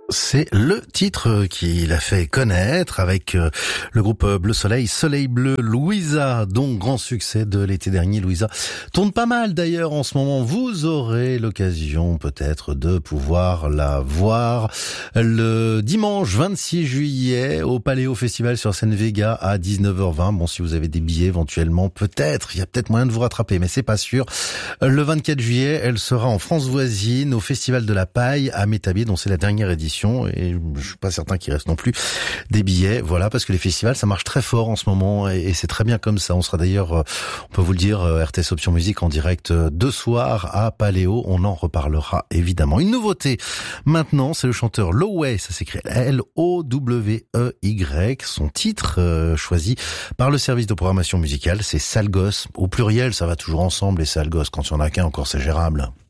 C'est le titre qu'il a fait connaître avec le groupe Bleu Soleil, Soleil Bleu, Louisa, donc grand succès de l'été dernier. Louisa tourne pas mal d'ailleurs en ce moment. Vous aurez l'occasion peut-être de pouvoir la voir le dimanche 26 juillet au Paléo Festival sur Seine-Véga à 19h20. Bon, si vous avez des billets éventuellement, peut-être, il y a peut-être moyen de vous rattraper, mais c'est pas sûr. Le 24 juillet, elle sera en France voisine au Festival de la Paille à Métabier, dont c'est la dernière édition. Et je suis pas certain qu'il reste non plus des billets, voilà, parce que les festivals ça marche très fort en ce moment et c'est très bien comme ça. On sera d'ailleurs, on peut vous le dire, RTS Option Musique en direct de soir à Paléo, on en reparlera évidemment. Une nouveauté maintenant, c'est le chanteur Lowey, ça s'écrit Lowey, son titre choisi par le service de programmation musicale, c'est Sale Gosse, au pluriel ça va toujours ensemble, les sales gosses, quand il y en a qu'un encore c'est gérable.